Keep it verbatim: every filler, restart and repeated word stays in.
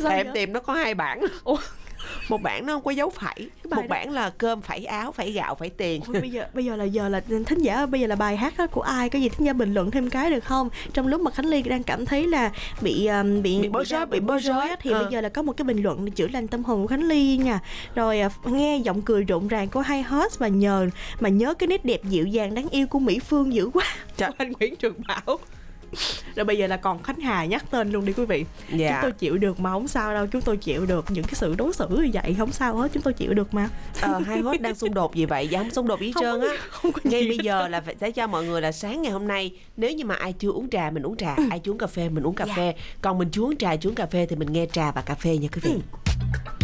Tại em tìm nó có hai bản. Ủa? Một bản nó không có dấu phẩy, một đó... bản là cơm phẩy áo, phẩy gạo, phẩy tiền. Ôi, bây giờ bây giờ là giờ là thính giả, bây giờ là bài hát đó của ai, cái gì thính giả bình luận thêm cái được không? Trong lúc mà Khánh Ly đang cảm thấy là bị um, bị bị bối rối, bị bối rối thì à. bây giờ là có một cái bình luận để chữa lành tâm hồn của Khánh Ly nha. Rồi uh, nghe giọng cười rộn ràng của hai host và nhờ mà nhớ cái nét đẹp dịu dàng đáng yêu của Mỹ Phương dữ quá. Trời. Anh Nguyễn Trường Bảo. Rồi bây giờ là còn Khánh Hà nhắc tên luôn đi quý vị. Dạ. Chúng tôi chịu được mà, không sao đâu. Chúng tôi chịu được những cái sự đối xử như vậy, không sao hết, chúng tôi chịu được mà. Ờ, hai host đang xung đột gì vậy? Dạ không xung đột gì hết trơn á. Ngay bây giờ là phải sẽ cho mọi người là sáng ngày hôm nay, nếu như mà ai chưa uống trà mình uống trà, ừ. ai chưa uống cà phê mình uống cà yeah. phê. Còn mình chưa uống trà chưa uống cà phê thì mình nghe trà và cà phê nha quý vị. Ừ.